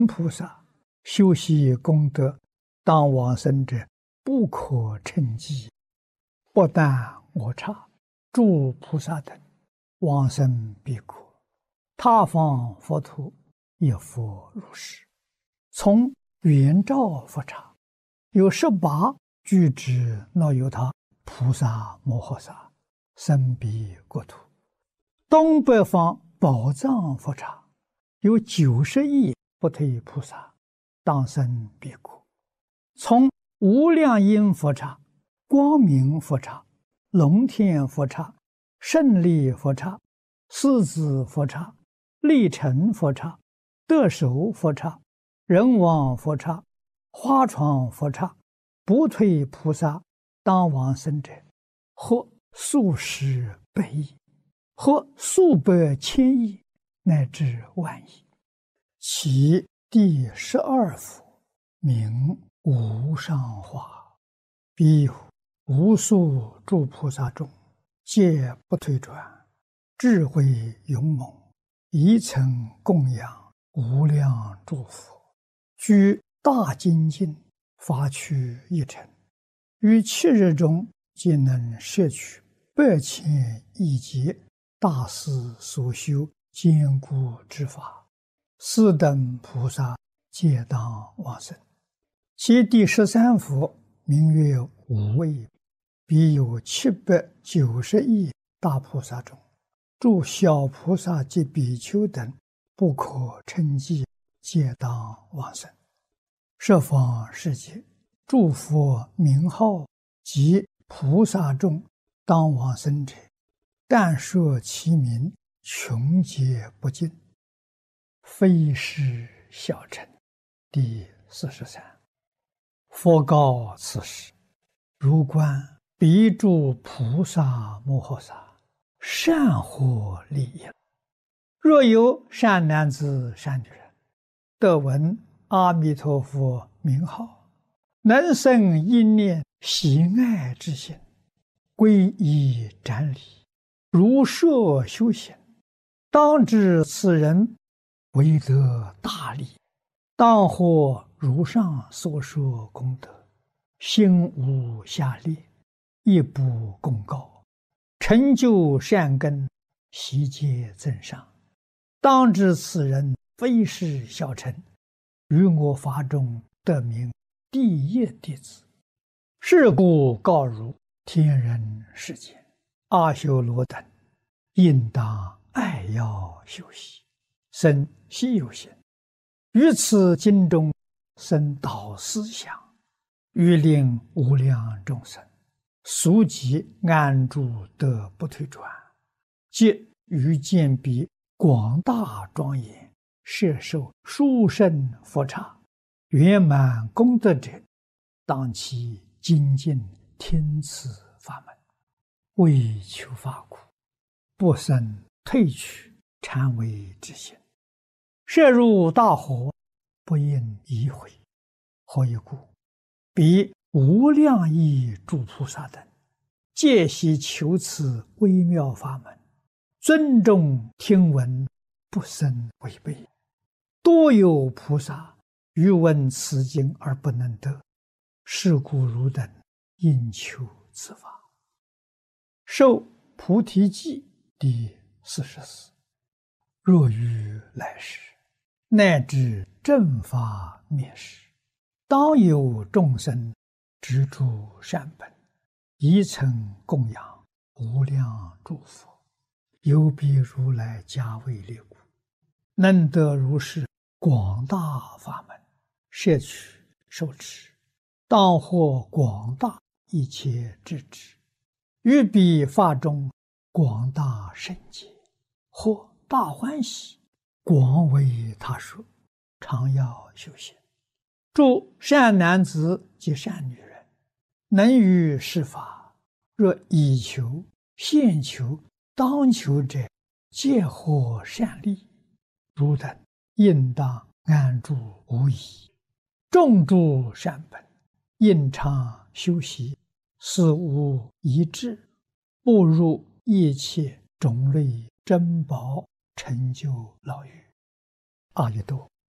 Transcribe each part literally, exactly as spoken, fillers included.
菩萨修习功德，当往生者不可称计。不但我刹、诸菩萨等往生必可，他方佛土也复如是。从圆照佛刹，有十八具之那由他菩萨摩诃萨生彼国土。东北方宝藏佛刹，有九十亿不退菩萨当生彼国。从无量音佛刹、光明佛刹、龙天佛刹、胜利佛刹、狮子佛刹、力成佛刹、得手佛刹、人王佛刹、花床佛刹，不退菩萨当往生者，或数十百亿，或数百千亿，乃至万亿。其第十二佛名无上化，彼无数诸菩萨中，皆不退转，智慧勇猛，一曾供养无量诸佛，居大精进，发趣一尘，于七日中皆能摄取百千亿劫大师所修坚固之法，斯等菩萨皆当往生。其第十三佛名曰无畏，彼有七百九十亿大菩萨中，诸小菩萨及比丘等不可称计，皆当往生。十方世界诸佛名号及菩萨众当往生者，但说其名，穷劫不尽，非是小乘。第四十三。佛告此时：如观彼诸菩萨摩诃萨，善获利益。若有善男子善女人，得闻阿弥陀佛名号，能生一念喜爱之心，皈依瞻礼，如设修行，当知此人为得大利，当获如上所说功德，心无下劣，亦不共高，成就善根，悉皆增上。当知此人非是小乘，于我法中得名第一弟子。是故告汝天人世间阿修罗等，应当爱要修习，生希有心，于此经中生导思想，欲令无量众生速即安住得不退转，即于见彼广大庄严摄受殊胜佛刹圆满功德者，当其精进听此法门，为求法苦，不生退去禅为之心，摄入大火，不应移回。何以故？彼无量亿诸菩萨等，皆悉求此微妙法门，尊重听闻，不生违背。多有菩萨欲闻此经而不能得，是故汝等应求此法。受菩提记第四十四。若于来世，乃至正法灭世，当有众生执著善本，一曾供养无量诸佛，有彼如来加为力故，能得如是广大法门，摄取受持，当获广大一切智智，于彼法中广大圣解，或大欢喜，广为他说，常要修行。诸善男子及善女人，能于是法，若以求、现求、当求者，皆获善利。汝等应当安住无疑，种诸善本，应常修习，死无一志，步入一切种类珍宝，成就牢狱。阿逸多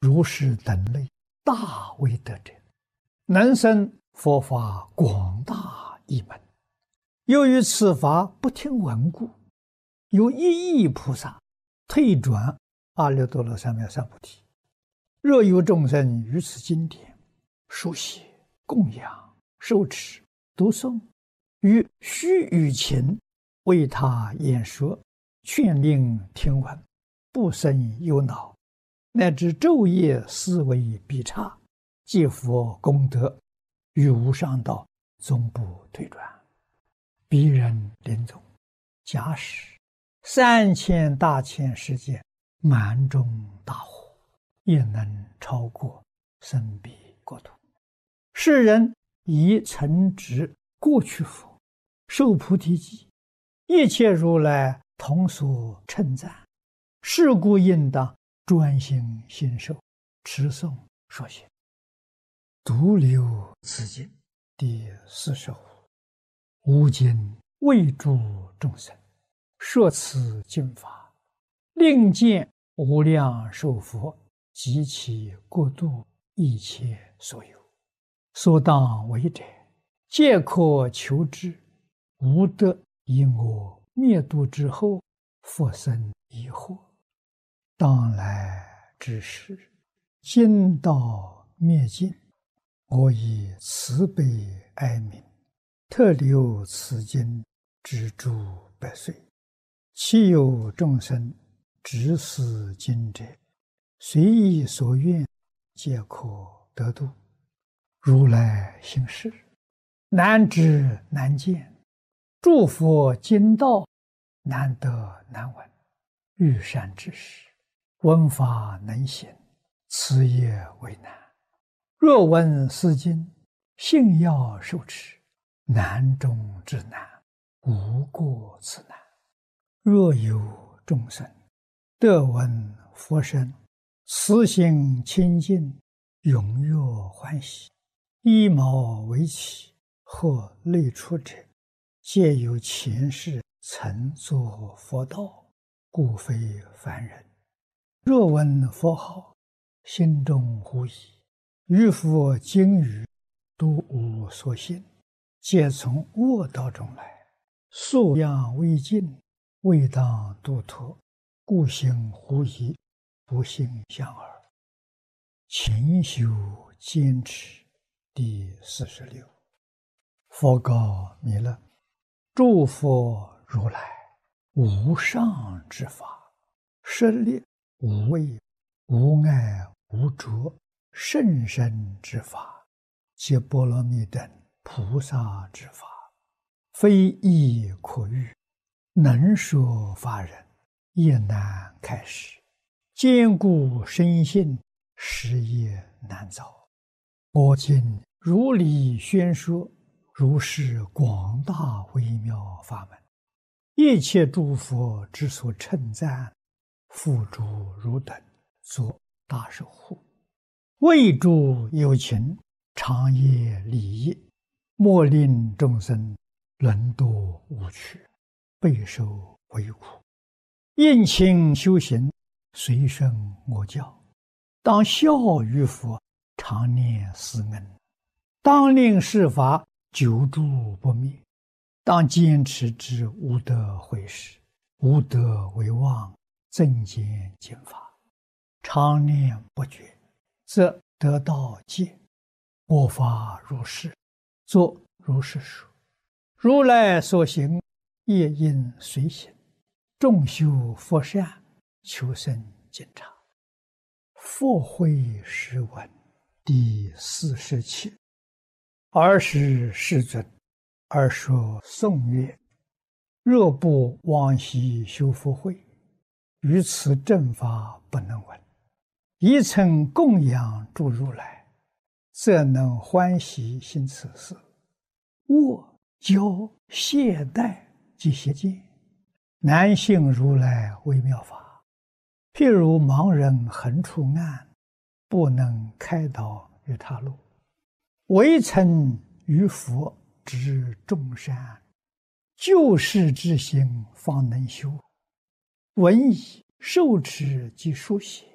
如是等类，大为德者，能生佛法广大一门。由于此法不听闻故，有一亿菩萨退转阿耨多罗三藐三菩提。若有众生于此经典书写、供养、受持、读诵，于须臾前为他演说，劝令听闻，不生忧恼，乃至昼夜思维必差，皆佛功德，于无上道终不退转。彼人临终，假使三千大千世界满中大火，也能超过生彼国土。世人以诚执过去佛，受菩提记，一切如来同所称赞。是故应当专心信受，持诵说写。独留此经第四十五。吾今为诸众生说此经法，令见无量寿佛及其国度一切所有，所当为者，皆可求之。无得以我灭度之后，复生疑惑。当来之时，今道灭尽，我以慈悲哀悯，特留此经之诸百岁。其有众生执此经者，随意所愿，皆可得度。如来行事，难知难见，诸佛经道难得难闻。欲善知识，闻法能行，此也为难。若闻是经，信要受持，难中之难，无过此难。若有众生得闻佛声，慈心清净，踊跃欢喜，依毛为起，或类出者，皆有前世曾作佛道，故非凡人。若闻佛号，心中狐疑，于佛经语都无所信，皆从恶道中来，素养未尽，未当度脱，故行狐疑，不信相耳。勤修坚持第四十六。佛告弥勒：诸佛如来无上之法，舍利无畏无碍无着甚深之法，皆波罗蜜等菩萨之法，非易可喻，能说法人也难开示，坚固深信，实也难造。我今如理宣说，如是广大微妙法门，一切诸佛之所称赞，付诸汝等作大守护，为诸有情长夜利益，莫令众生沦堕无趣，备受为苦。应勤修行，随顺我教，当效于佛，常念思恩，当令世法久住不灭，当坚持之无得毁时，无得为妄，增减经法，常念不绝，则得道戒。我法如是，作如是说。如来所行，业应随行，众修佛善，求生净察。佛慧诗文第四十七。尔时世尊，而说颂曰：若不往昔修福慧，于此正法不能闻。一曾供养诸如来，则能欢喜行此事。我教懈怠及邪见，难信如来微妙法。譬如盲人横出暗，不能开导于他路。唯曾于佛知众善，救世之心方能修。闻已受持及书写，